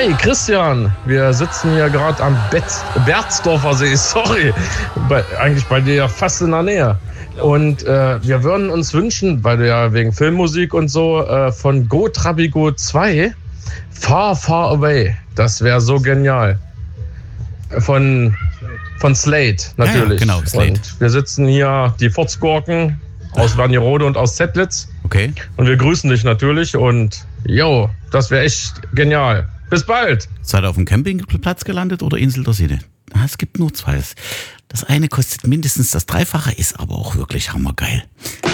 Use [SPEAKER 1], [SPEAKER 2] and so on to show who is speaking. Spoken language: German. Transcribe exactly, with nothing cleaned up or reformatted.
[SPEAKER 1] Hi Christian, wir sitzen hier gerade am Berzdorfer See, sorry, bei, eigentlich bei dir ja fast in der Nähe. Und äh, wir würden uns wünschen, weil du ja wegen Filmmusik und so, äh, von Go Trabigo zwei, Far Far Away. Das wäre so genial. Von, von Slate natürlich.
[SPEAKER 2] Ja, ja, genau, Slate.
[SPEAKER 1] Und wir sitzen hier, die Furzgurken aus Wernigerode und aus Zettlitz.
[SPEAKER 2] Okay.
[SPEAKER 1] Und wir grüßen dich natürlich und jo, das wäre echt genial. Bis bald.
[SPEAKER 2] Seid ihr auf dem Campingplatz gelandet oder Insel der Sinne? Ah, es gibt nur zwei. Das eine kostet mindestens das Dreifache, ist aber auch wirklich hammergeil.